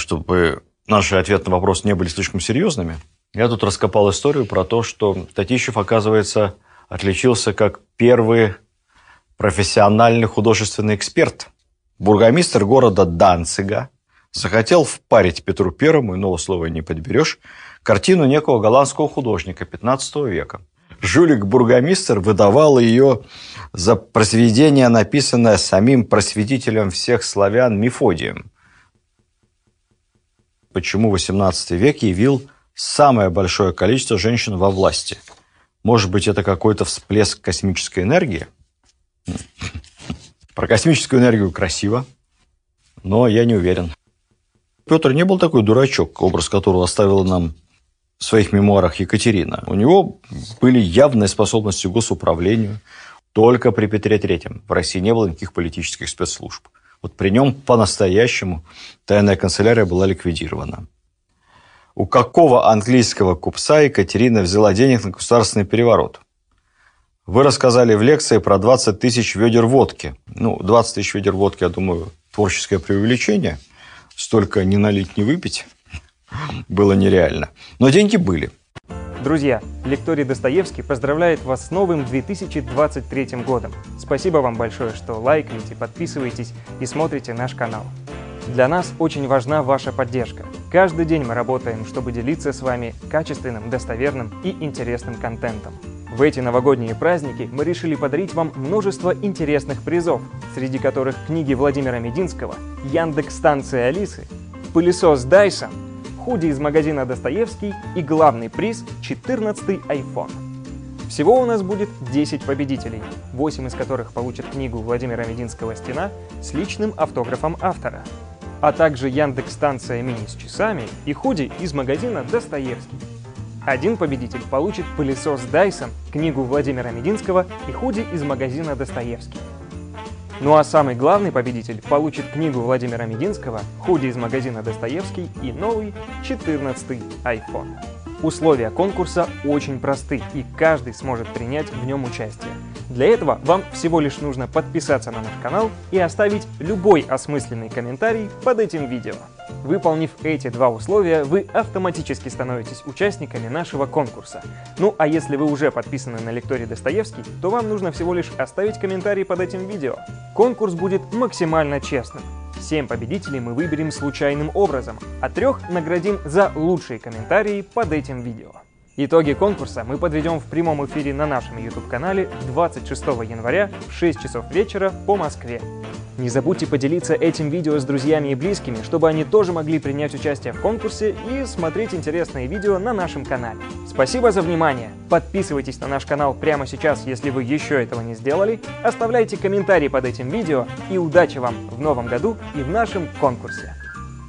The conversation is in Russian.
чтобы наши ответы на вопрос не были слишком серьезными, я тут раскопал историю про то, что Татищев, оказывается, отличился как первый профессиональный художественный эксперт. Бургомистр города Данцига захотел впарить Петру Первому, иного слова не подберешь, картину некого голландского художника XV века. Жулик-бургомистр выдавал ее за произведение, написанное самим просветителем всех славян Мефодием. Почему XVIII век явил самое большое количество женщин во власти? Может быть, это какой-то всплеск космической энергии? Про космическую энергию красиво, но я не уверен. Петр не был такой дурачок, образ которого оставила нам в своих мемуарах Екатерина. У него были явные способности к госуправлению. Только при Петре III в России не было никаких политических спецслужб. Вот при нем по-настоящему тайная канцелярия была ликвидирована. У какого английского купца Екатерина взяла денег на государственный переворот? Вы рассказали в лекции про 20 тысяч ведер водки. 20 тысяч ведер водки, я думаю, творческое преувеличение. Столько не налить, не выпить было нереально. Но деньги были. Друзья, лекторий Достоевский поздравляет вас с новым 2023 годом. Спасибо вам большое, что лайкаете, подписываетесь и смотрите наш канал. Для нас очень важна ваша поддержка. Каждый день мы работаем, чтобы делиться с вами качественным, достоверным и интересным контентом. В эти новогодние праздники мы решили подарить вам множество интересных призов, среди которых книги Владимира Мединского, Яндекс-станция Алисы, пылесос Dyson, худи из магазина Достоевский и главный приз – 14-й iPhone. Всего у нас будет 10 победителей, 8 из которых получат книгу Владимира Мединского «Стена» с личным автографом автора, а также Яндекс-станция мини с часами и худи из магазина Достоевский. Один победитель получит пылесос Dyson, книгу Владимира Мединского и худи из магазина Достоевский. Ну а самый главный победитель получит книгу Владимира Мединского, худи из магазина Достоевский и новый 14-й iPhone. Условия конкурса очень просты, и каждый сможет принять в нем участие. Для этого вам всего лишь нужно подписаться на наш канал и оставить любой осмысленный комментарий под этим видео. Выполнив эти два условия, вы автоматически становитесь участниками нашего конкурса. Ну а если вы уже подписаны на лекторий Достоевский, то вам нужно всего лишь оставить комментарий под этим видео. Конкурс будет максимально честным. 7 победителей мы выберем случайным образом, а 3 наградим за лучшие комментарии под этим видео. Итоги конкурса мы подведем в прямом эфире на нашем YouTube-канале 26 января в 6 часов вечера по Москве. Не забудьте поделиться этим видео с друзьями и близкими, чтобы они тоже могли принять участие в конкурсе и смотреть интересные видео на нашем канале. Спасибо за внимание! Подписывайтесь на наш канал прямо сейчас, если вы еще этого не сделали, оставляйте комментарии под этим видео и удачи вам в новом году и в нашем конкурсе!